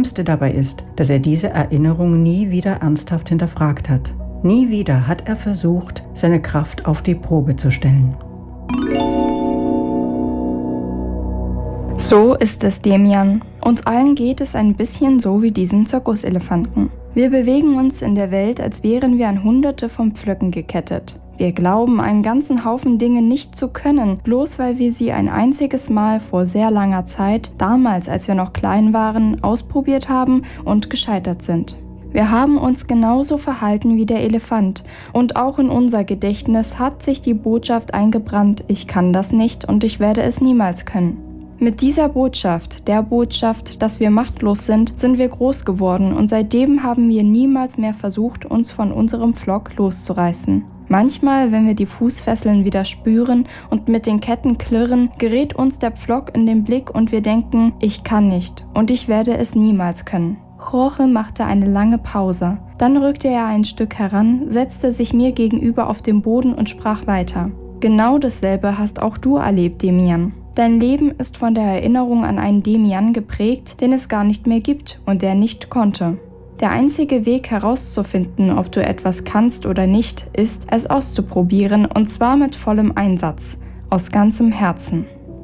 Schlimmste dabei ist, dass er diese Erinnerung nie wieder ernsthaft hinterfragt hat. Nie wieder hat er versucht, seine Kraft auf die Probe zu stellen. So ist es, Demian. Uns allen geht es ein bisschen so wie diesem Zirkuselefanten. Wir bewegen uns in der Welt, als wären wir an Hunderte von Pflöcken gekettet. Wir glauben, einen ganzen Haufen Dinge nicht zu können, bloß weil wir sie ein einziges Mal vor sehr langer Zeit, damals als wir noch klein waren, ausprobiert haben und gescheitert sind. Wir haben uns genauso verhalten wie der Elefant und auch in unser Gedächtnis hat sich die Botschaft eingebrannt, ich kann das nicht und ich werde es niemals können. Mit dieser Botschaft, der Botschaft, dass wir machtlos sind wir groß geworden und seitdem haben wir niemals mehr versucht, uns von unserem Pflock loszureißen. Manchmal, wenn wir die Fußfesseln wieder spüren und mit den Ketten klirren, gerät uns der Pflock in den Blick und wir denken, ich kann nicht und ich werde es niemals können. Jorge machte eine lange Pause. Dann rückte er ein Stück heran, setzte sich mir gegenüber auf den Boden und sprach weiter. Genau dasselbe hast auch du erlebt, Demian. Dein Leben ist von der Erinnerung an einen Demian geprägt, den es gar nicht mehr gibt und der nicht konnte. Der einzige Weg herauszufinden, ob du etwas kannst oder nicht, ist, es auszuprobieren und zwar mit vollem Einsatz, aus ganzem Herzen.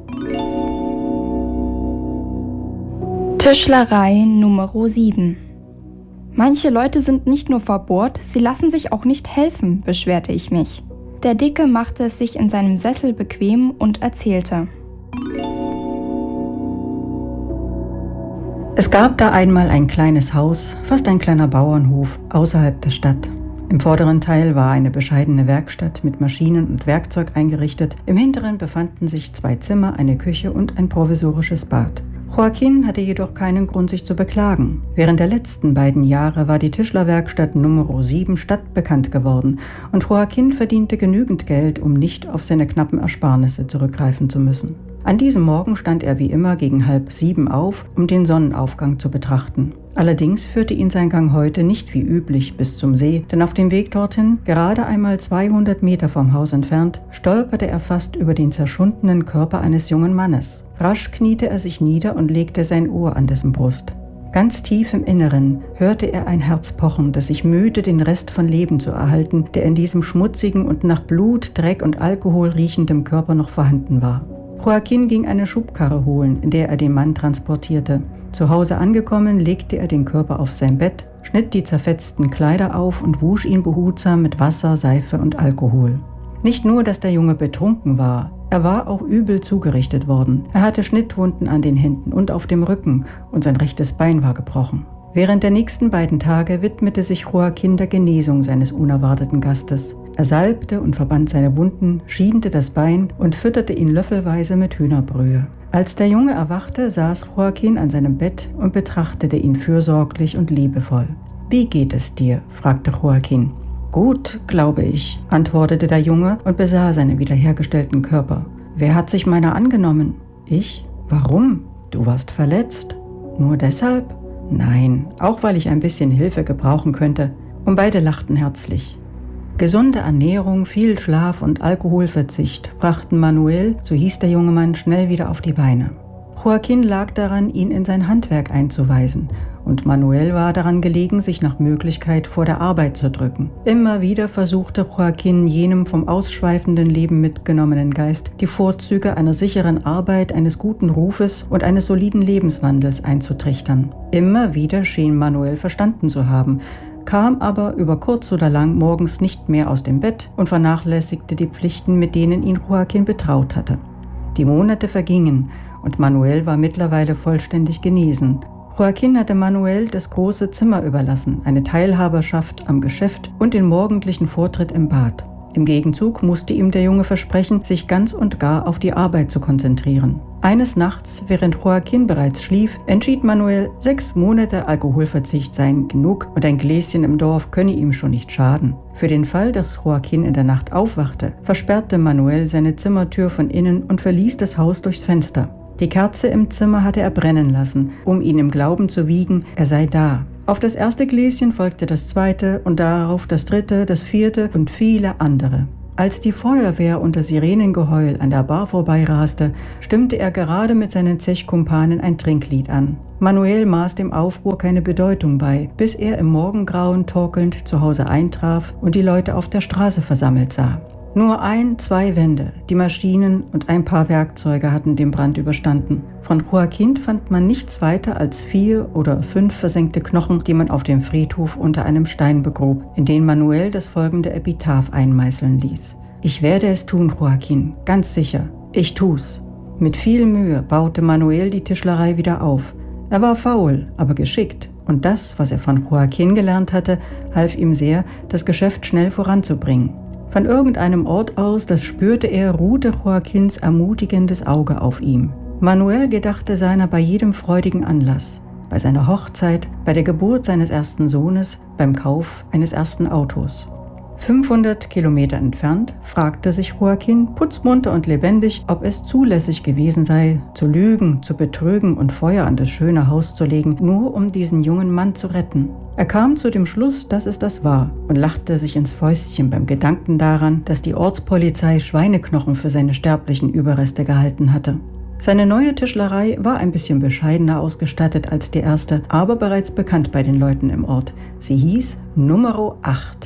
Tischlerei Nummer 7. Manche Leute sind nicht nur verbohrt, sie lassen sich auch nicht helfen, beschwerte ich mich. Der Dicke machte es sich in seinem Sessel bequem und erzählte. Es gab da einmal ein kleines Haus, fast ein kleiner Bauernhof, außerhalb der Stadt. Im vorderen Teil war eine bescheidene Werkstatt mit Maschinen und Werkzeug eingerichtet. Im hinteren befanden sich 2 Zimmer, eine Küche und ein provisorisches Bad. Joaquin hatte jedoch keinen Grund, sich zu beklagen. Während der letzten beiden Jahre war die Tischlerwerkstatt Nummer 7 stadtbekannt geworden und Joaquin verdiente genügend Geld, um nicht auf seine knappen Ersparnisse zurückgreifen zu müssen. An diesem Morgen stand er wie immer gegen 6:30 auf, um den Sonnenaufgang zu betrachten. Allerdings führte ihn sein Gang heute nicht wie üblich bis zum See, denn auf dem Weg dorthin, gerade einmal 200 Meter vom Haus entfernt, stolperte er fast über den zerschundenen Körper eines jungen Mannes. Rasch kniete er sich nieder und legte sein Ohr an dessen Brust. Ganz tief im Inneren hörte er ein Herz pochen, das sich mühte, den Rest von Leben zu erhalten, der in diesem schmutzigen und nach Blut, Dreck und Alkohol riechendem Körper noch vorhanden war. Joaquin ging eine Schubkarre holen, in der er den Mann transportierte. Zu Hause angekommen, legte er den Körper auf sein Bett, schnitt die zerfetzten Kleider auf und wusch ihn behutsam mit Wasser, Seife und Alkohol. Nicht nur, dass der Junge betrunken war, er war auch übel zugerichtet worden. Er hatte Schnittwunden an den Händen und auf dem Rücken und sein rechtes Bein war gebrochen. Während der nächsten beiden Tage widmete sich Joaquin der Genesung seines unerwarteten Gastes. Er salbte und verband seine Wunden, schiente das Bein und fütterte ihn löffelweise mit Hühnerbrühe. Als der Junge erwachte, saß Joaquin an seinem Bett und betrachtete ihn fürsorglich und liebevoll. »Wie geht es dir?« fragte Joaquin. »Gut, glaube ich«, antwortete der Junge und besah seinen wiederhergestellten Körper. »Wer hat sich meiner angenommen?« »Ich? Warum? Du warst verletzt. Nur deshalb?« »Nein, auch weil ich ein bisschen Hilfe gebrauchen könnte.« Und beide lachten herzlich. Gesunde Ernährung, viel Schlaf und Alkoholverzicht brachten Manuel, so hieß der junge Mann, schnell wieder auf die Beine. Joaquin lag daran, ihn in sein Handwerk einzuweisen, und Manuel war daran gelegen, sich nach Möglichkeit vor der Arbeit zu drücken. Immer wieder versuchte Joaquin, jenem vom ausschweifenden Leben mitgenommenen Geist die Vorzüge einer sicheren Arbeit, eines guten Rufes und eines soliden Lebenswandels einzutrichtern. Immer wieder schien Manuel verstanden zu haben, kam aber über kurz oder lang morgens nicht mehr aus dem Bett und vernachlässigte die Pflichten, mit denen ihn Joaquin betraut hatte. Die Monate vergingen und Manuel war mittlerweile vollständig genesen. Joaquin hatte Manuel das große Zimmer überlassen, eine Teilhaberschaft am Geschäft und den morgendlichen Vortritt im Bad. Im Gegenzug musste ihm der Junge versprechen, sich ganz und gar auf die Arbeit zu konzentrieren. Eines Nachts, während Joaquin bereits schlief, entschied Manuel, 6 Monate Alkoholverzicht seien genug und ein Gläschen im Dorf könne ihm schon nicht schaden. Für den Fall, dass Joaquin in der Nacht aufwachte, versperrte Manuel seine Zimmertür von innen und verließ das Haus durchs Fenster. Die Kerze im Zimmer hatte er brennen lassen, um ihn im Glauben zu wiegen, er sei da. Auf das erste Gläschen folgte das zweite und darauf das dritte, das vierte und viele andere. Als die Feuerwehr unter Sirenengeheul an der Bar vorbeiraste, stimmte er gerade mit seinen Zechkumpanen ein Trinklied an. Manuel maß dem Aufruhr keine Bedeutung bei, bis er im Morgengrauen torkelnd zu Hause eintraf und die Leute auf der Straße versammelt sah. Nur 2 Wände, die Maschinen und ein paar Werkzeuge hatten den Brand überstanden. Von Joaquín fand man nichts weiter als 4 oder 5 versenkte Knochen, die man auf dem Friedhof unter einem Stein begrub, in den Manuel das folgende Epitaph einmeißeln ließ: Ich werde es tun, Joaquín, ganz sicher. Ich tu's. Mit viel Mühe baute Manuel die Tischlerei wieder auf. Er war faul, aber geschickt. Und das, was er von Joaquín gelernt hatte, half ihm sehr, das Geschäft schnell voranzubringen. Von irgendeinem Ort aus, das spürte er, ruhte Joaquíns ermutigendes Auge auf ihm. Manuel gedachte seiner bei jedem freudigen Anlass. Bei seiner Hochzeit, bei der Geburt seines ersten Sohnes, beim Kauf eines ersten Autos. 500 Kilometer entfernt fragte sich Joaquín putzmunter und lebendig, ob es zulässig gewesen sei, zu lügen, zu betrügen und Feuer an das schöne Haus zu legen, nur um diesen jungen Mann zu retten. Er kam zu dem Schluss, dass es das war, und lachte sich ins Fäustchen beim Gedanken daran, dass die Ortspolizei Schweineknochen für seine sterblichen Überreste gehalten hatte. Seine neue Tischlerei war ein bisschen bescheidener ausgestattet als die erste, aber bereits bekannt bei den Leuten im Ort. Sie hieß Numero 8.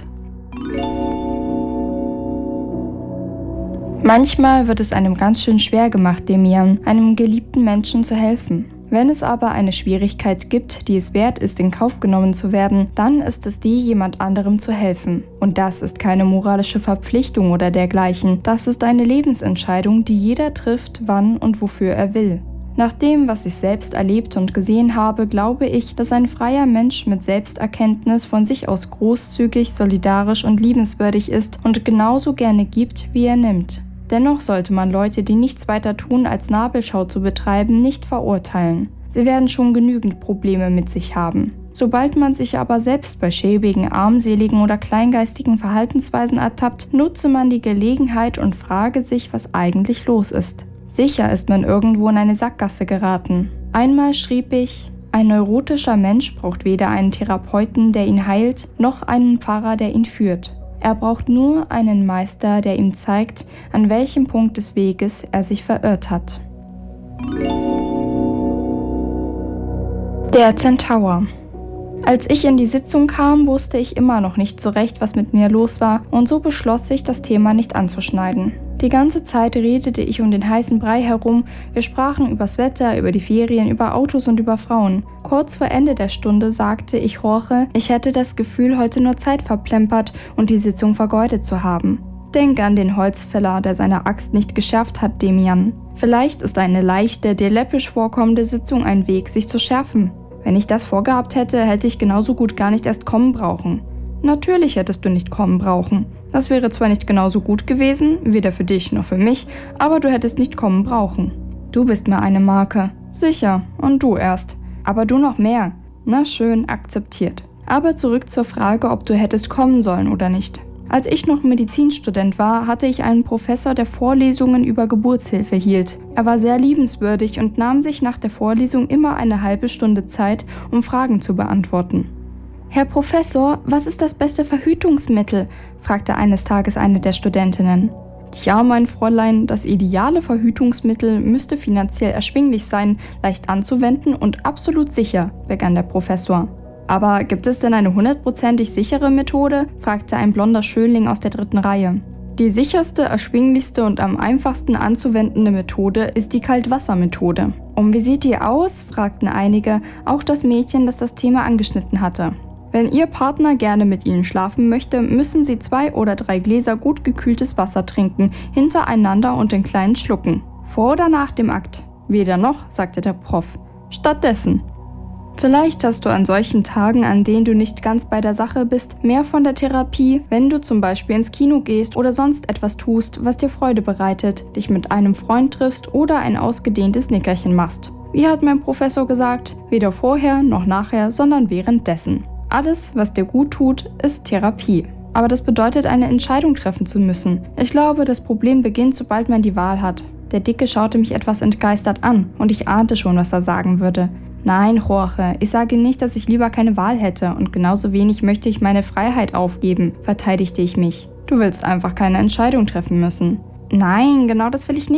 Manchmal wird es einem ganz schön schwer gemacht, Demian, einem geliebten Menschen zu helfen. Wenn es aber eine Schwierigkeit gibt, die es wert ist, in Kauf genommen zu werden, dann ist es die, jemand anderem zu helfen. Und das ist keine moralische Verpflichtung oder dergleichen. Das ist eine Lebensentscheidung, die jeder trifft, wann und wofür er will. Nach dem, was ich selbst erlebt und gesehen habe, glaube ich, dass ein freier Mensch mit Selbsterkenntnis von sich aus großzügig, solidarisch und liebenswürdig ist und genauso gerne gibt, wie er nimmt. Dennoch sollte man Leute, die nichts weiter tun, als Nabelschau zu betreiben, nicht verurteilen. Sie werden schon genügend Probleme mit sich haben. Sobald man sich aber selbst bei schäbigen, armseligen oder kleingeistigen Verhaltensweisen ertappt, nutze man die Gelegenheit und frage sich, was eigentlich los ist. Sicher ist man irgendwo in eine Sackgasse geraten. Einmal schrieb ich: Ein neurotischer Mensch braucht weder einen Therapeuten, der ihn heilt, noch einen Pfarrer, der ihn führt. Er braucht nur einen Meister, der ihm zeigt, an welchem Punkt des Weges er sich verirrt hat. Der Zentaur. Als ich in die Sitzung kam, wusste ich immer noch nicht so recht, was mit mir los war, und so beschloss ich, das Thema nicht anzuschneiden. Die ganze Zeit redete ich um den heißen Brei herum, wir sprachen übers Wetter, über die Ferien, über Autos und über Frauen. Kurz vor Ende der Stunde sagte ich Jorge, ich hätte das Gefühl, heute nur Zeit verplempert und die Sitzung vergeudet zu haben. Denk an den Holzfäller, der seine Axt nicht geschärft hat, Demian. Vielleicht ist eine leichte, dir läppisch vorkommende Sitzung ein Weg, sich zu schärfen. Wenn ich das vorgehabt hätte, hätte ich genauso gut gar nicht erst kommen brauchen. Natürlich hättest du nicht kommen brauchen. Das wäre zwar nicht genauso gut gewesen, weder für dich noch für mich, aber du hättest nicht kommen brauchen. Du bist mir eine Marke. Sicher, und du erst. Aber du noch mehr. Na schön, akzeptiert. Aber zurück zur Frage, ob du hättest kommen sollen oder nicht. Als ich noch Medizinstudent war, hatte ich einen Professor, der Vorlesungen über Geburtshilfe hielt. Er war sehr liebenswürdig und nahm sich nach der Vorlesung immer eine halbe Stunde Zeit, um Fragen zu beantworten. »Herr Professor, was ist das beste Verhütungsmittel?« fragte eines Tages eine der Studentinnen. »Tja, mein Fräulein, das ideale Verhütungsmittel müsste finanziell erschwinglich sein, leicht anzuwenden und absolut sicher«, begann der Professor. »Aber gibt es denn eine 100% sichere Methode?« fragte ein blonder Schönling aus der 3. Reihe. »Die sicherste, erschwinglichste und am einfachsten anzuwendende Methode ist die Kaltwassermethode.« »Und wie sieht die aus?« fragten einige, auch das Mädchen, das das Thema angeschnitten hatte. »Wenn Ihr Partner gerne mit Ihnen schlafen möchte, müssen Sie 2 oder 3 Gläser gut gekühltes Wasser trinken, hintereinander und in kleinen Schlucken. Vor oder nach dem Akt?« »Weder noch«, sagte der Prof. »Stattdessen.« Vielleicht hast du an solchen Tagen, an denen du nicht ganz bei der Sache bist, mehr von der Therapie, wenn du zum Beispiel ins Kino gehst oder sonst etwas tust, was dir Freude bereitet, dich mit einem Freund triffst oder ein ausgedehntes Nickerchen machst. Wie hat mein Professor gesagt, weder vorher noch nachher, sondern währenddessen. Alles, was dir gut tut, ist Therapie. Aber das bedeutet, eine Entscheidung treffen zu müssen. Ich glaube, das Problem beginnt, sobald man die Wahl hat. Der Dicke schaute mich etwas entgeistert an und ich ahnte schon, was er sagen würde. Nein, Jorge, ich sage nicht, dass ich lieber keine Wahl hätte und genauso wenig möchte ich meine Freiheit aufgeben, verteidigte ich mich. Du willst einfach keine Entscheidung treffen müssen. Nein, genau das will ich nicht.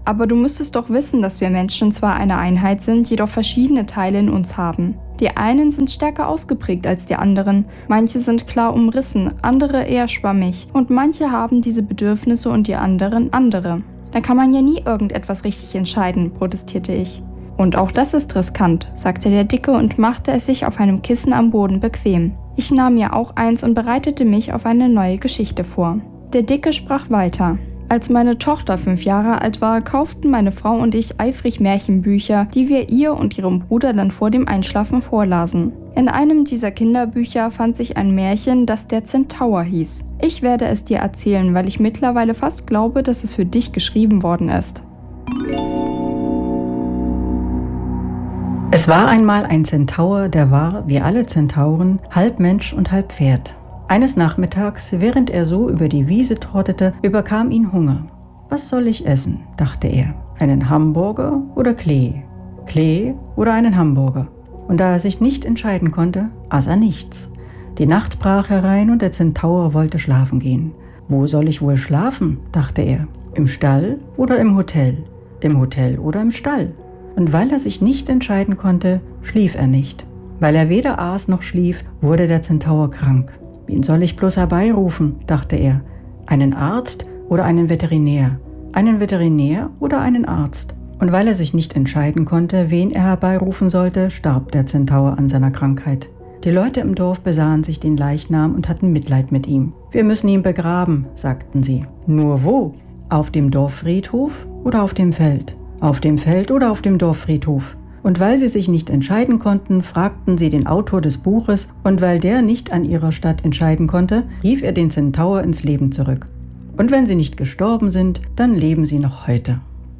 Aber du müsstest doch wissen, dass wir Menschen zwar eine Einheit sind, jedoch verschiedene Teile in uns haben. Die einen sind stärker ausgeprägt als die anderen, manche sind klar umrissen, andere eher schwammig und manche haben diese Bedürfnisse und die anderen andere. Da kann man ja nie irgendetwas richtig entscheiden, protestierte ich. Und auch das ist riskant, sagte der Dicke und machte es sich auf einem Kissen am Boden bequem. Ich nahm mir auch eins und bereitete mich auf eine neue Geschichte vor. Der Dicke sprach weiter. Als meine Tochter 5 Jahre alt war, kauften meine Frau und ich eifrig Märchenbücher, die wir ihr und ihrem Bruder dann vor dem Einschlafen vorlasen. In einem dieser Kinderbücher fand sich ein Märchen, das der Zentaur hieß. Ich werde es dir erzählen, weil ich mittlerweile fast glaube, dass es für dich geschrieben worden ist. Es war einmal ein Zentaur, der war, wie alle Zentauren, halb Mensch und halb Pferd. Eines Nachmittags, während er so über die Wiese trottete, überkam ihn Hunger. Was soll ich essen, dachte er. Einen Hamburger oder Klee? Klee oder einen Hamburger? Und da er sich nicht entscheiden konnte, aß er nichts. Die Nacht brach herein und der Zentaur wollte schlafen gehen. Wo soll ich wohl schlafen, dachte er. Im Stall oder im Hotel? Im Hotel oder im Stall? Und weil er sich nicht entscheiden konnte, schlief er nicht. Weil er weder aß noch schlief, wurde der Zentaur krank. Wen soll ich bloß herbeirufen, dachte er. Einen Arzt oder einen Veterinär? Einen Veterinär oder einen Arzt? Und weil er sich nicht entscheiden konnte, wen er herbeirufen sollte, starb der Zentaur an seiner Krankheit. Die Leute im Dorf besahen sich den Leichnam und hatten Mitleid mit ihm. Wir müssen ihn begraben, sagten sie. Nur wo? Auf dem Dorffriedhof oder auf dem Feld? Auf dem Feld oder auf dem Dorffriedhof? Und weil sie sich nicht entscheiden konnten, fragten sie den Autor des Buches, und weil der nicht an ihrer Stadt entscheiden konnte, rief er den Zentaur ins Leben zurück. Und wenn sie nicht gestorben sind, dann leben sie noch heute.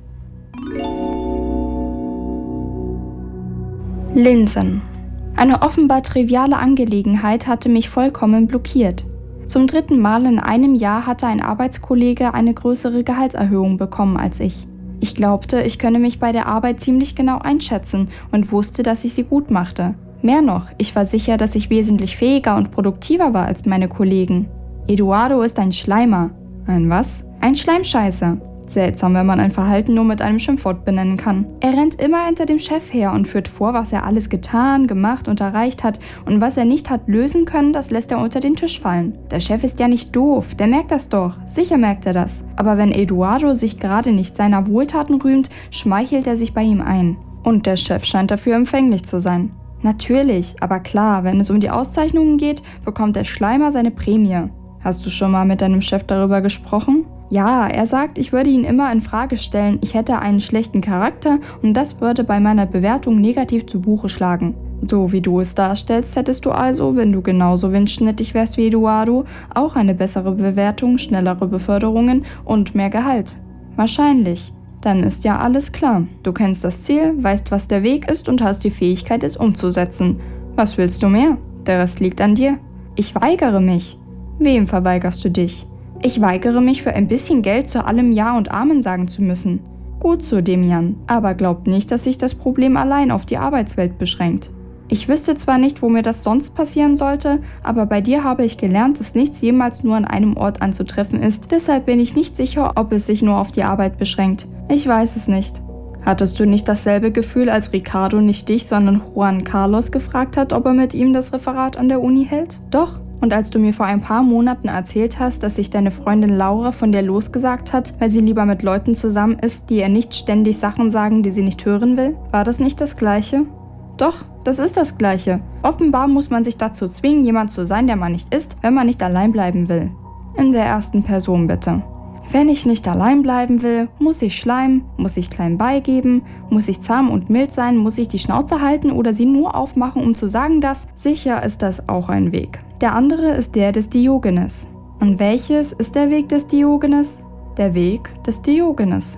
Linsen. Eine offenbar triviale Angelegenheit hatte mich vollkommen blockiert. Zum 3. Mal in einem Jahr hatte ein Arbeitskollege eine größere Gehaltserhöhung bekommen als ich. Ich glaubte, ich könne mich bei der Arbeit ziemlich genau einschätzen und wusste, dass ich sie gut machte. Mehr noch, ich war sicher, dass ich wesentlich fähiger und produktiver war als meine Kollegen. Eduardo ist ein Schleimer. Ein was? Ein Schleimscheißer. Seltsam, wenn man ein Verhalten nur mit einem Schimpfwort benennen kann. Er rennt immer hinter dem Chef her und führt vor, was er alles getan, gemacht und erreicht hat, und was er nicht hat lösen können, das lässt er unter den Tisch fallen. Der Chef ist ja nicht doof, der merkt das doch. Sicher merkt er das. Aber wenn Eduardo sich gerade nicht seiner Wohltaten rühmt, schmeichelt er sich bei ihm ein. Und der Chef scheint dafür empfänglich zu sein. Natürlich, aber klar, wenn es um die Auszeichnungen geht, bekommt der Schleimer seine Prämie. Hast du schon mal mit deinem Chef darüber gesprochen? Ja, er sagt, ich würde ihn immer in Frage stellen, ich hätte einen schlechten Charakter und das würde bei meiner Bewertung negativ zu Buche schlagen. So wie du es darstellst, hättest du also, wenn du genauso windschnittig wärst wie Eduardo, auch eine bessere Bewertung, schnellere Beförderungen und mehr Gehalt. Wahrscheinlich. Dann ist ja alles klar. Du kennst das Ziel, weißt, was der Weg ist und hast die Fähigkeit, es umzusetzen. Was willst du mehr? Der Rest liegt an dir. Ich weigere mich. Wem verweigerst du dich? Ich weigere mich, für ein bisschen Geld zu allem Ja und Amen sagen zu müssen. Gut so, Demian, aber glaubt nicht, dass sich das Problem allein auf die Arbeitswelt beschränkt. Ich wüsste zwar nicht, wo mir das sonst passieren sollte, aber bei dir habe ich gelernt, dass nichts jemals nur an einem Ort anzutreffen ist. Deshalb bin ich nicht sicher, ob es sich nur auf die Arbeit beschränkt. Ich weiß es nicht. Hattest du nicht dasselbe Gefühl, als Ricardo nicht dich, sondern Juan Carlos gefragt hat, ob er mit ihm das Referat an der Uni hält? Doch. Und als du mir vor ein paar Monaten erzählt hast, dass sich deine Freundin Laura von dir losgesagt hat, weil sie lieber mit Leuten zusammen ist, die ihr nicht ständig Sachen sagen, die sie nicht hören will, war das nicht das Gleiche? Doch, das ist das Gleiche. Offenbar muss man sich dazu zwingen, jemand zu sein, der man nicht ist, wenn man nicht allein bleiben will. In der ersten Person bitte. Wenn ich nicht allein bleiben will, muss ich schleimen, muss ich klein beigeben, muss ich zahm und mild sein, muss ich die Schnauze halten oder sie nur aufmachen, um zu sagen, dass sicher ist das auch ein Weg. Der andere ist der des Diogenes. Und welches ist der Weg des Diogenes? Der Weg des Diogenes.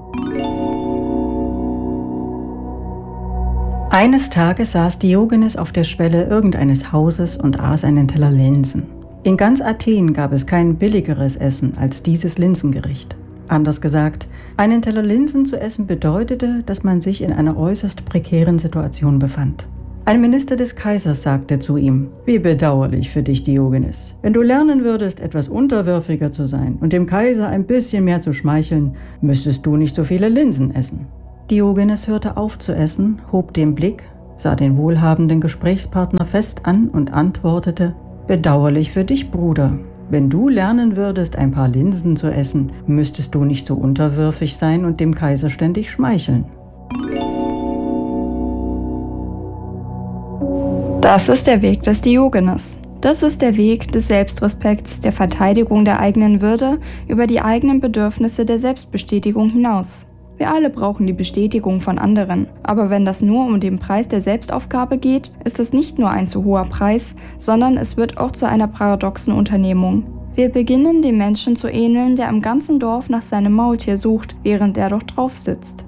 Eines Tages saß Diogenes auf der Schwelle irgendeines Hauses und aß einen Teller Linsen. In ganz Athen gab es kein billigeres Essen als dieses Linsengericht. Anders gesagt, einen Teller Linsen zu essen bedeutete, dass man sich in einer äußerst prekären Situation befand. Ein Minister des Kaisers sagte zu ihm: Wie bedauerlich für dich, Diogenes. Wenn du lernen würdest, etwas unterwürfiger zu sein und dem Kaiser ein bisschen mehr zu schmeicheln, müsstest du nicht so viele Linsen essen. Diogenes hörte auf zu essen, hob den Blick, sah den wohlhabenden Gesprächspartner fest an und antwortete: Bedauerlich für dich, Bruder. Wenn du lernen würdest, ein paar Linsen zu essen, müsstest du nicht so unterwürfig sein und dem Kaiser ständig schmeicheln. Das ist der Weg des Diogenes. Das ist der Weg des Selbstrespekts, der Verteidigung der eigenen Würde über die eigenen Bedürfnisse der Selbstbestätigung hinaus. Wir alle brauchen die Bestätigung von anderen, aber wenn das nur um den Preis der Selbstaufgabe geht, ist es nicht nur ein zu hoher Preis, sondern es wird auch zu einer paradoxen Unternehmung. Wir beginnen dem Menschen zu ähneln, der im ganzen Dorf nach seinem Maultier sucht, während er doch drauf sitzt.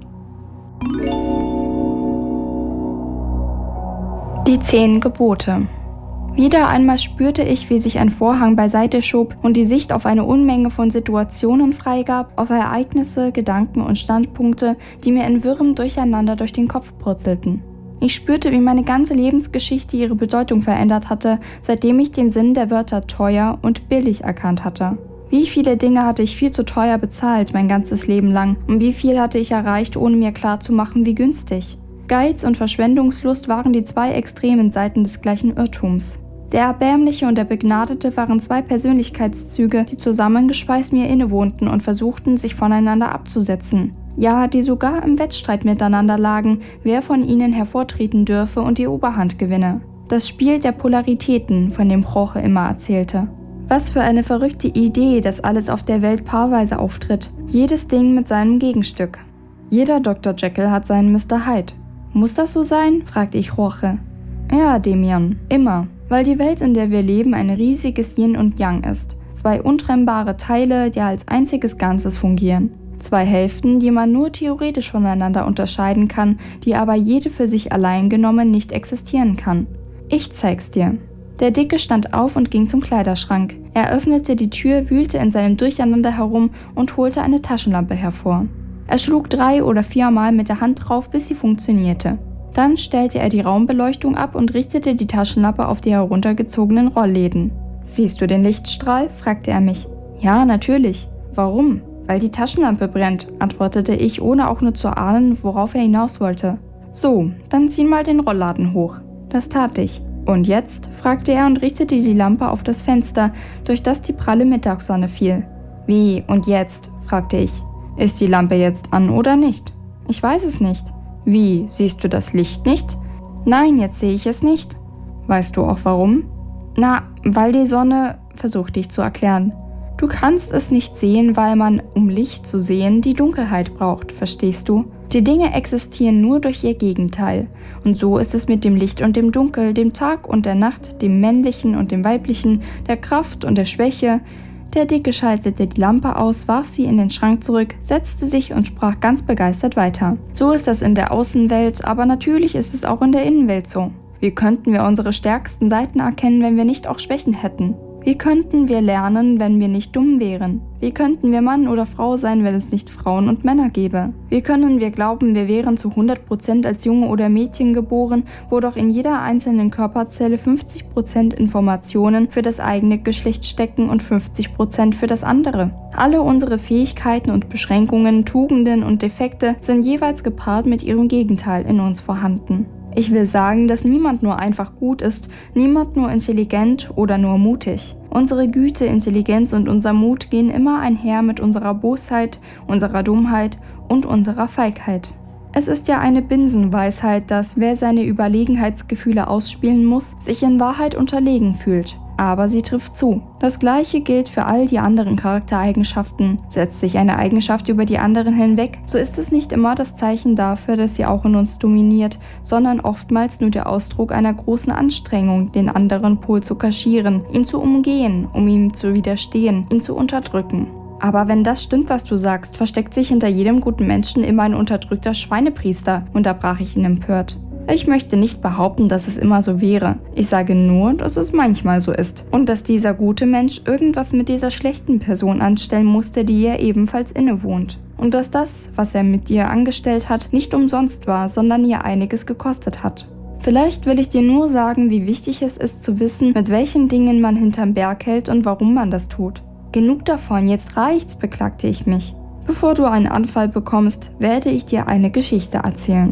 Die 10 Gebote. Wieder einmal spürte ich, wie sich ein Vorhang beiseite schob und die Sicht auf eine Unmenge von Situationen freigab, auf Ereignisse, Gedanken und Standpunkte, die mir in wirrem Durcheinander durch den Kopf purzelten. Ich spürte, wie meine ganze Lebensgeschichte ihre Bedeutung verändert hatte, seitdem ich den Sinn der Wörter teuer und billig erkannt hatte. Wie viele Dinge hatte ich viel zu teuer bezahlt mein ganzes Leben lang und wie viel hatte ich erreicht, ohne mir klarzumachen, wie günstig. Geiz und Verschwendungslust waren die 2 extremen Seiten des gleichen Irrtums. Der Erbärmliche und der Begnadete waren 2 Persönlichkeitszüge, die zusammengeschweißt mir innewohnten und versuchten, sich voneinander abzusetzen. Ja, die sogar im Wettstreit miteinander lagen, wer von ihnen hervortreten dürfe und die Oberhand gewinne. Das Spiel der Polaritäten, von dem Jorge immer erzählte. Was für eine verrückte Idee, dass alles auf der Welt paarweise auftritt. Jedes Ding mit seinem Gegenstück. Jeder Dr. Jekyll hat seinen Mr. Hyde. Muss das so sein? Fragte ich Jorge. Ja, Demian, immer. Weil die Welt, in der wir leben, ein riesiges Yin und Yang ist. 2 untrennbare Teile, die als einziges Ganzes fungieren. 2 Hälften, die man nur theoretisch voneinander unterscheiden kann, die aber jede für sich allein genommen nicht existieren kann. Ich zeig's dir. Der Dicke stand auf und ging zum Kleiderschrank. Er öffnete die Tür, wühlte in seinem Durcheinander herum und holte eine Taschenlampe hervor. Er schlug 3 oder 4 Mal mit der Hand drauf, bis sie funktionierte. Dann stellte er die Raumbeleuchtung ab und richtete die Taschenlampe auf die heruntergezogenen Rollläden. »Siehst du den Lichtstrahl?« fragte er mich. »Ja, natürlich. Warum?« »Weil die Taschenlampe brennt«, antwortete ich, ohne auch nur zu ahnen, worauf er hinaus wollte. »So, dann zieh mal den Rollladen hoch.« Das tat ich. »Und jetzt?« fragte er und richtete die Lampe auf das Fenster, durch das die pralle Mittagssonne fiel. »Wie, und jetzt?« fragte ich. »Ist die Lampe jetzt an oder nicht?« »Ich weiß es nicht.« »Wie, siehst du das Licht nicht?« »Nein, jetzt sehe ich es nicht.« »Weißt du auch warum?« »Na, weil die Sonne«, versuchte ich zu erklären. »Du kannst es nicht sehen, weil man, um Licht zu sehen, die Dunkelheit braucht, verstehst du? Die Dinge existieren nur durch ihr Gegenteil. Und so ist es mit dem Licht und dem Dunkel, dem Tag und der Nacht, dem Männlichen und dem Weiblichen, der Kraft und der Schwäche.« Der Dicke schaltete die Lampe aus, warf sie in den Schrank zurück, setzte sich und sprach ganz begeistert weiter. »So ist das in der Außenwelt, aber natürlich ist es auch in der Innenwelt so. Wie könnten wir unsere stärksten Seiten erkennen, wenn wir nicht auch Schwächen hätten? Wie könnten wir lernen, wenn wir nicht dumm wären? Wie könnten wir Mann oder Frau sein, wenn es nicht Frauen und Männer gäbe? Wie können wir glauben, wir wären zu 100% als Junge oder Mädchen geboren, wo doch in jeder einzelnen Körperzelle 50% Informationen für das eigene Geschlecht stecken und 50% für das andere? Alle unsere Fähigkeiten und Beschränkungen, Tugenden und Defekte sind jeweils gepaart mit ihrem Gegenteil in uns vorhanden. Ich will sagen, dass niemand nur einfach gut ist, niemand nur intelligent oder nur mutig. Unsere Güte, Intelligenz und unser Mut gehen immer einher mit unserer Bosheit, unserer Dummheit und unserer Feigheit. Es ist ja eine Binsenweisheit, dass wer seine Überlegenheitsgefühle ausspielen muss, sich in Wahrheit unterlegen fühlt. Aber sie trifft zu. Das Gleiche gilt für all die anderen Charaktereigenschaften. Setzt sich eine Eigenschaft über die anderen hinweg, so ist es nicht immer das Zeichen dafür, dass sie auch in uns dominiert, sondern oftmals nur der Ausdruck einer großen Anstrengung, den anderen Pol zu kaschieren, ihn zu umgehen, um ihm zu widerstehen, ihn zu unterdrücken. Aber wenn das stimmt, was du sagst, versteckt sich hinter jedem guten Menschen immer ein unterdrückter Schweinepriester, unterbrach ich ihn empört. Ich möchte nicht behaupten, dass es immer so wäre. Ich sage nur, dass es manchmal so ist. Und dass dieser gute Mensch irgendwas mit dieser schlechten Person anstellen musste, die ihr ebenfalls innewohnt. Und dass das, was er mit ihr angestellt hat, nicht umsonst war, sondern ihr einiges gekostet hat. Vielleicht will ich dir nur sagen, wie wichtig es ist zu wissen, mit welchen Dingen man hinterm Berg hält und warum man das tut. Genug davon, jetzt reicht's, beklagte ich mich. Bevor du einen Anfall bekommst, werde ich dir eine Geschichte erzählen.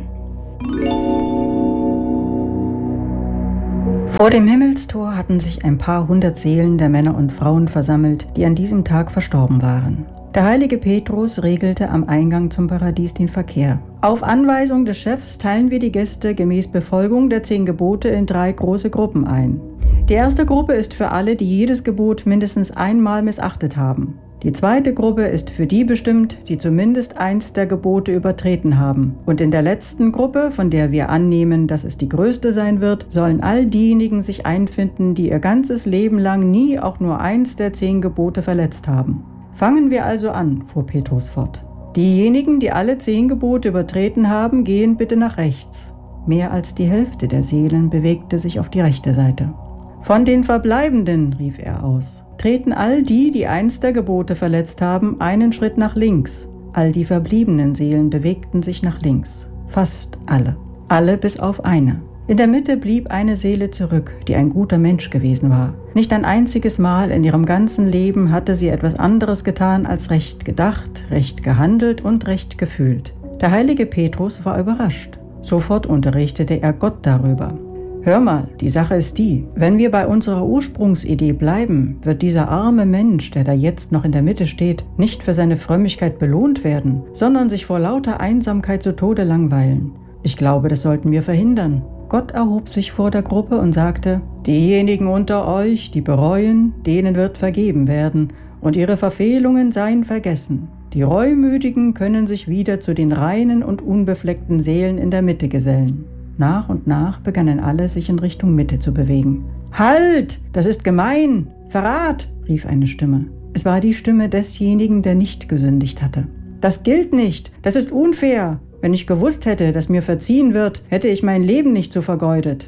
Vor dem Himmelstor hatten sich ein paar hundert Seelen der Männer und Frauen versammelt, die an diesem Tag verstorben waren. Der heilige Petrus regelte am Eingang zum Paradies den Verkehr. Auf Anweisung des Chefs teilen wir die Gäste gemäß Befolgung der 10 Gebote in 3 große Gruppen ein. Die erste Gruppe ist für alle, die jedes Gebot mindestens einmal missachtet haben. Die zweite Gruppe ist für die bestimmt, die zumindest eins der Gebote übertreten haben. Und in der letzten Gruppe, von der wir annehmen, dass es die größte sein wird, sollen all diejenigen sich einfinden, die ihr ganzes Leben lang nie auch nur eins der 10 Gebote verletzt haben. Fangen wir also an, fuhr Petrus fort. Diejenigen, die alle 10 Gebote übertreten haben, gehen bitte nach rechts. Mehr als die Hälfte der Seelen bewegte sich auf die rechte Seite. Von den Verbleibenden, rief er aus, treten all die, die eins der Gebote verletzt haben, einen Schritt nach links. All die verbliebenen Seelen bewegten sich nach links. Fast alle. Alle bis auf eine. In der Mitte blieb eine Seele zurück, die ein guter Mensch gewesen war. Nicht ein einziges Mal in ihrem ganzen Leben hatte sie etwas anderes getan als recht gedacht, recht gehandelt und recht gefühlt. Der heilige Petrus war überrascht. Sofort unterrichtete er Gott darüber. Hör mal, die Sache ist die, wenn wir bei unserer Ursprungsidee bleiben, wird dieser arme Mensch, der da jetzt noch in der Mitte steht, nicht für seine Frömmigkeit belohnt werden, sondern sich vor lauter Einsamkeit zu Tode langweilen. Ich glaube, das sollten wir verhindern. Gott erhob sich vor der Gruppe und sagte, diejenigen unter euch, die bereuen, denen wird vergeben werden und ihre Verfehlungen seien vergessen. Die Reumütigen können sich wieder zu den reinen und unbefleckten Seelen in der Mitte gesellen. Nach und nach begannen alle, sich in Richtung Mitte zu bewegen. »Halt! Das ist gemein! Verrat!« rief eine Stimme. Es war die Stimme desjenigen, der nicht gesündigt hatte. »Das gilt nicht! Das ist unfair! Wenn ich gewusst hätte, dass mir verziehen wird, hätte ich mein Leben nicht so vergeudet.«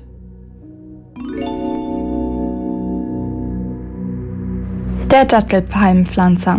Der Dattelpalmenpflanzer.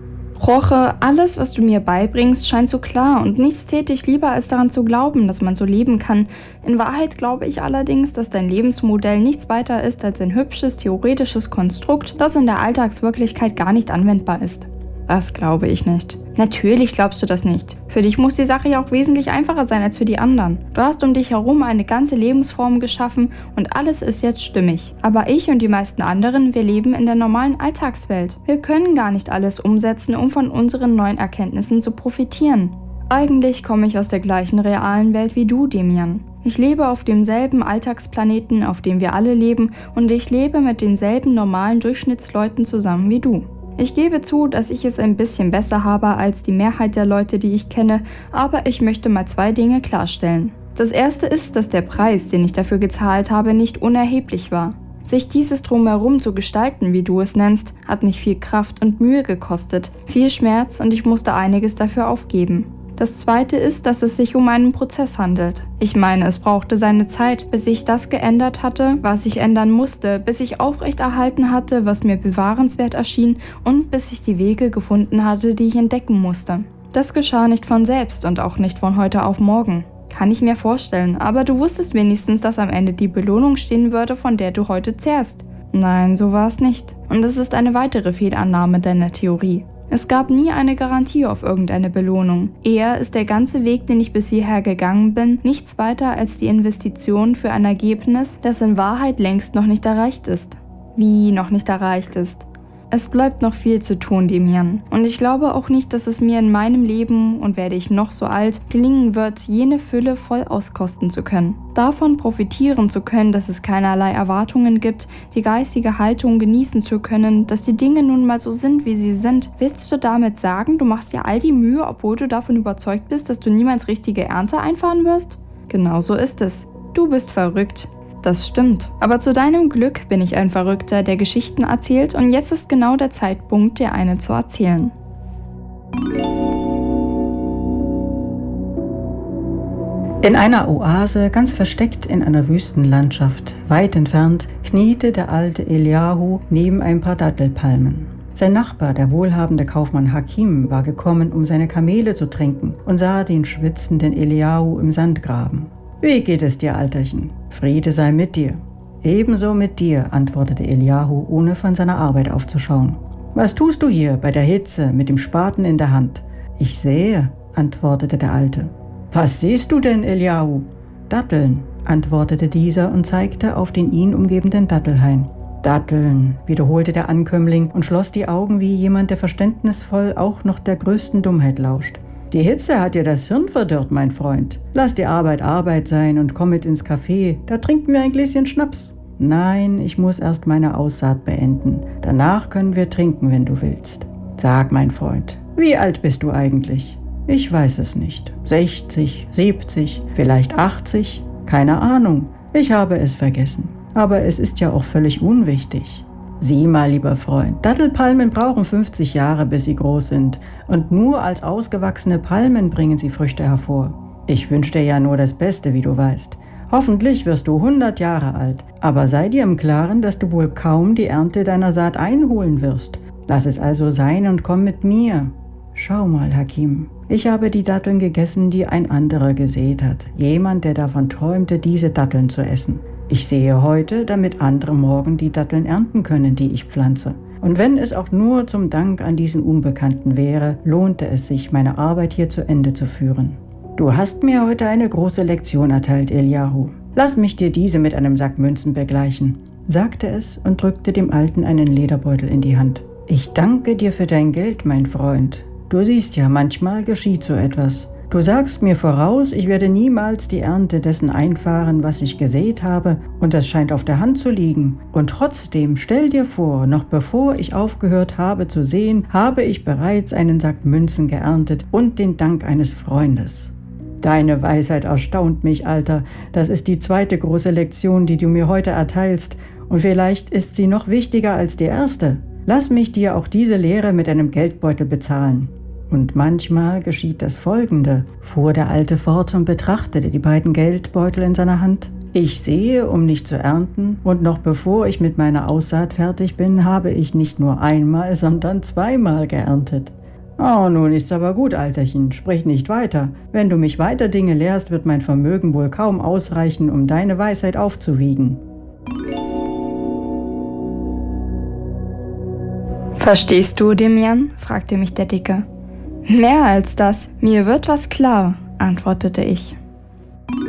Roche, alles, was du mir beibringst, scheint so klar und nichts täte ich lieber, als daran zu glauben, dass man so leben kann. In Wahrheit glaube ich allerdings, dass dein Lebensmodell nichts weiter ist als ein hübsches, theoretisches Konstrukt, das in der Alltagswirklichkeit gar nicht anwendbar ist. Das glaube ich nicht. Natürlich glaubst du das nicht. Für dich muss die Sache ja auch wesentlich einfacher sein als für die anderen. Du hast um dich herum eine ganze Lebensform geschaffen und alles ist jetzt stimmig. Aber ich und die meisten anderen, wir leben in der normalen Alltagswelt. Wir können gar nicht alles umsetzen, um von unseren neuen Erkenntnissen zu profitieren. Eigentlich komme ich aus der gleichen realen Welt wie du, Demian. Ich lebe auf demselben Alltagsplaneten, auf dem wir alle leben, und ich lebe mit denselben normalen Durchschnittsleuten zusammen wie du. Ich gebe zu, dass ich es ein bisschen besser habe als die Mehrheit der Leute, die ich kenne, aber ich möchte mal 2 Dinge klarstellen. Das erste ist, dass der Preis, den ich dafür gezahlt habe, nicht unerheblich war. Sich dieses Drumherum zu gestalten, wie du es nennst, hat mich viel Kraft und Mühe gekostet, viel Schmerz und ich musste einiges dafür aufgeben. Das zweite ist, dass es sich um einen Prozess handelt. Ich meine, es brauchte seine Zeit, bis ich das geändert hatte, was ich ändern musste, bis ich aufrechterhalten hatte, was mir bewahrenswert erschien und bis ich die Wege gefunden hatte, die ich entdecken musste. Das geschah nicht von selbst und auch nicht von heute auf morgen. Kann ich mir vorstellen, aber du wusstest wenigstens, dass am Ende die Belohnung stehen würde, von der du heute zehrst. Nein, so war es nicht. Und es ist eine weitere Fehlannahme deiner Theorie. Es gab nie eine Garantie auf irgendeine Belohnung. Eher ist der ganze Weg, den ich bis hierher gegangen bin, nichts weiter als die Investition für ein Ergebnis, das in Wahrheit längst noch nicht erreicht ist. Wie noch nicht erreicht ist? Es bleibt noch viel zu tun, Demian. Und ich glaube auch nicht, dass es mir in meinem Leben, und werde ich noch so alt, gelingen wird, jene Fülle voll auskosten zu können. Davon profitieren zu können, dass es keinerlei Erwartungen gibt, die geistige Haltung genießen zu können, dass die Dinge nun mal so sind, wie sie sind. Willst du damit sagen, du machst dir all die Mühe, obwohl du davon überzeugt bist, dass du niemals richtige Ernte einfahren wirst? Genau so ist es. Du bist verrückt. Das stimmt. Aber zu deinem Glück bin ich ein Verrückter, der Geschichten erzählt, und jetzt ist genau der Zeitpunkt, dir eine zu erzählen. In einer Oase, ganz versteckt in einer Wüstenlandschaft, weit entfernt, kniete der alte Eliahu neben ein paar Dattelpalmen. Sein Nachbar, der wohlhabende Kaufmann Hakim, war gekommen, um seine Kamele zu tränken, und sah den schwitzenden Eliahu im Sand graben. »Wie geht es dir, Alterchen? Friede sei mit dir.« »Ebenso mit dir«, antwortete Eliahu, ohne von seiner Arbeit aufzuschauen. »Was tust du hier bei der Hitze mit dem Spaten in der Hand?« »Ich sähe«, antwortete der Alte. »Was siehst du denn, Eliahu?« »Datteln«, antwortete dieser und zeigte auf den ihn umgebenden Dattelhain. »Datteln«, wiederholte der Ankömmling und schloss die Augen wie jemand, der verständnisvoll auch noch der größten Dummheit lauscht. »Die Hitze hat dir das Hirn verdorrt, mein Freund. Lass die Arbeit Arbeit sein und komm mit ins Café, da trinken wir ein Gläschen Schnaps.« »Nein, ich muss erst meine Aussaat beenden. Danach können wir trinken, wenn du willst.« »Sag, mein Freund, wie alt bist du eigentlich?« »Ich weiß es nicht. 60, 70, vielleicht 80? Keine Ahnung. Ich habe es vergessen. Aber es ist ja auch völlig unwichtig.« »Sieh mal, lieber Freund, Dattelpalmen brauchen 50 Jahre, bis sie groß sind. Und nur als ausgewachsene Palmen bringen sie Früchte hervor. Ich wünsche dir ja nur das Beste, wie du weißt. Hoffentlich wirst du 100 Jahre alt. Aber sei dir im Klaren, dass du wohl kaum die Ernte deiner Saat einholen wirst. Lass es also sein und komm mit mir. Schau mal, Hakim, ich habe die Datteln gegessen, die ein anderer gesät hat. Jemand, der davon träumte, diese Datteln zu essen. Ich sehe heute, damit andere morgen die Datteln ernten können, die ich pflanze. Und wenn es auch nur zum Dank an diesen Unbekannten wäre, lohnte es sich, meine Arbeit hier zu Ende zu führen. Du hast mir heute eine große Lektion erteilt, Eliahu. Lass mich dir diese mit einem Sack Münzen begleichen, sagte es und drückte dem Alten einen Lederbeutel in die Hand. Ich danke dir für dein Geld, mein Freund. Du siehst ja, manchmal geschieht so etwas. Du sagst mir voraus, ich werde niemals die Ernte dessen einfahren, was ich gesät habe, und das scheint auf der Hand zu liegen. Und trotzdem, stell dir vor, noch bevor ich aufgehört habe zu säen, habe ich bereits einen Sack Münzen geerntet und den Dank eines Freundes. Deine Weisheit erstaunt mich, Alter. Das ist die zweite große Lektion, die du mir heute erteilst, und vielleicht ist sie noch wichtiger als die erste. Lass mich dir auch diese Lehre mit einem Geldbeutel bezahlen. Und manchmal geschieht das Folgende, fuhr der Alte fort und betrachtete die beiden Geldbeutel in seiner Hand. Ich sehe, um nicht zu ernten, und noch bevor ich mit meiner Aussaat fertig bin, habe ich nicht nur einmal, sondern zweimal geerntet. Oh, nun ist's aber gut, Alterchen, sprich nicht weiter. Wenn du mich weiter Dinge lehrst, wird mein Vermögen wohl kaum ausreichen, um deine Weisheit aufzuwiegen. »Verstehst du, Demian?« fragte mich der Dicke. »Mehr als das. Mir wird was klar«, antwortete ich.